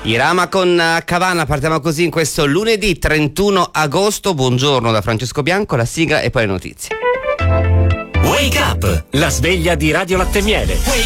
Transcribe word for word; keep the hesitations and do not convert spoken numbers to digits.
Irama con Cavana, partiamo così in questo lunedì trentuno agosto. Buongiorno da Francesco Bianco, la sigla e poi le notizie. Wake up, la sveglia di Radio Latte Miele.